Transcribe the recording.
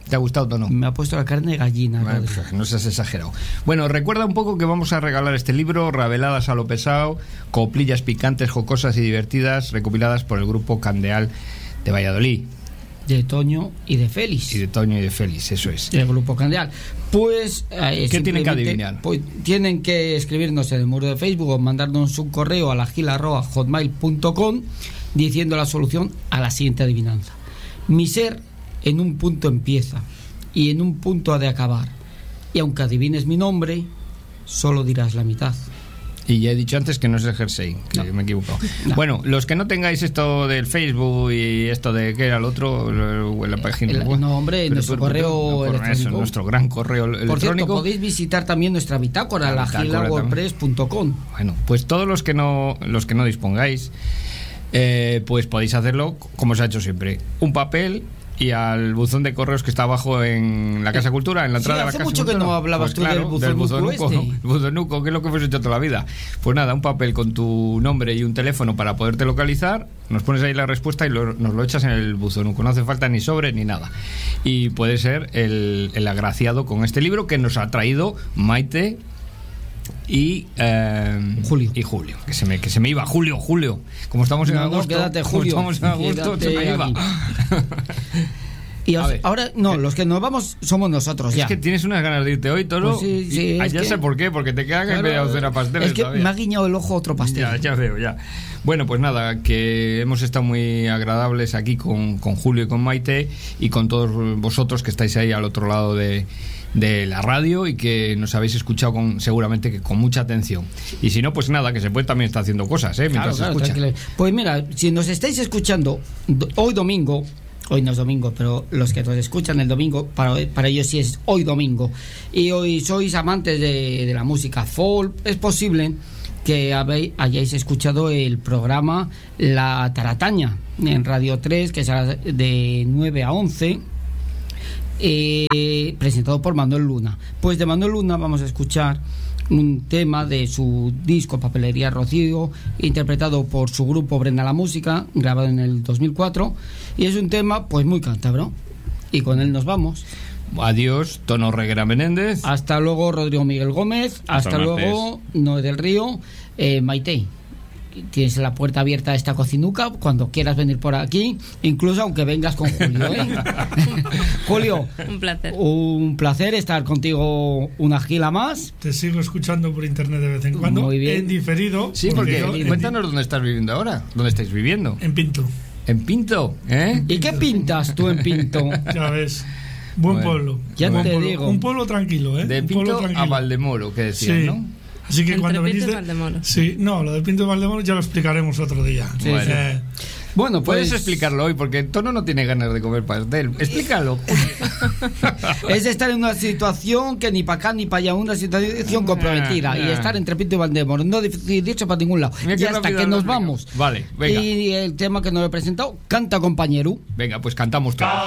¿Te ha gustado o no? Me ha puesto la carne de gallina. Bueno, pues, no seas exagerado. Bueno, recuerda un poco que vamos a regalar este libro, Rabeladas a lo pesado, coplillas picantes, jocosas y divertidas, recopiladas por el grupo Candeal de Valladolid. De Toño y de Félix. Y de Toño y de Félix, eso es. El grupo Candeal. Pues ¿qué tienen que adivinar? Pues tienen que escribirnos en el muro de Facebook o mandarnos un correo a lagil@hotmail.com diciendo la solución a la siguiente adivinanza. Mi ser en un punto empieza y en un punto ha de acabar. Y aunque adivines mi nombre, solo dirás la mitad. Y ya he dicho antes que no es el jersey, que me he equivocado. No. Bueno, los que no tengáis esto del Facebook y esto de ¿qué era el otro? La página. No, hombre, nuestro correo electrónico. Eso, nuestro gran correo electrónico. Por cierto, podéis visitar también nuestra bitácora, lagil@wordpress.com. Bueno, pues todos los que no dispongáis, pues podéis hacerlo como se ha hecho siempre. Un papel y al buzón de correos que está abajo en la Casa Cultura, en la entrada de la Casa Cultura. Hace mucho que no hablabas pues tú del buzonuco el buzonuco, que es lo que hemos hecho toda la vida. Pues nada, un papel con tu nombre y un teléfono para poderte localizar, nos pones ahí la respuesta y nos lo echas en el buzonuco. No hace falta ni sobre ni nada. Y puede ser el agraciado con este libro que nos ha traído Maite y Julio, que se me iba Julio, como estamos en agosto, quédate, Julio, como estamos en agosto, se me iba. Y ahora no, los que nos vamos somos nosotros ya. Es que tienes unas ganas de irte hoy, Toro. Pues sí, ya sé por qué, porque te quedan en media docena pasteles. Es que todavía me ha guiñado el ojo otro pastel. Ya veo, ya. Bueno, pues nada, que hemos estado muy agradables aquí con Julio y con Maite y con todos vosotros que estáis ahí al otro lado de la radio y que nos habéis escuchado seguramente que con mucha atención. Y si no, pues nada, que se puede también estar haciendo cosas, mientras se escucha. Pues mira, si nos estáis escuchando hoy domingo, hoy no es domingo, pero los que nos escuchan el domingo, para ellos sí es hoy domingo, y hoy sois amantes de la música folk, es posible que hayáis escuchado el programa La Tarataña en Radio 3, que será de 9 a 11, presentado por Manuel Luna. Pues de Manuel Luna vamos a escuchar un tema de su disco Papelería Rocío, interpretado por su grupo Brenda la Música, grabado en el 2004, y es un tema pues muy cántabro, y con él nos vamos. Adiós, Tono Reguera Menéndez. Hasta luego, Rodrigo Miguel Gómez. Hasta luego, Noé del Río. Maite, tienes la puerta abierta a esta cocinuca cuando quieras venir por aquí, incluso aunque vengas con Julio, Julio, un placer estar contigo una gila más. Te sigo escuchando por internet de vez en cuando. Muy bien. En diferido. Sí, porque cuéntanos dónde estás viviendo ahora. ¿Dónde estáis viviendo? En Pinto. ¿En Pinto? ¿Y qué pintas tú en Pinto? Ya ves. Buen pueblo. Ya buen te pueblo. digo. Un pueblo tranquilo, De Pinto a Valdemoro, que decías, sí. ¿no? Así que entre cuando Pinto venís y Valdemoro. Sí, no, lo de Pinto y Valdemoro ya lo explicaremos otro día. Sí, Bueno, puedes explicarlo hoy porque Tono no tiene ganas de comer pastel. Explícalo. Es estar en una situación que ni para acá ni para allá, una situación comprometida, y estar entre Pinto y Valdemoro, no decidirse para ningún lado. Ya hasta que nos vamos. Vale, venga. Y el tema que nos he presentado, canta compañero. Venga, pues cantamos todos.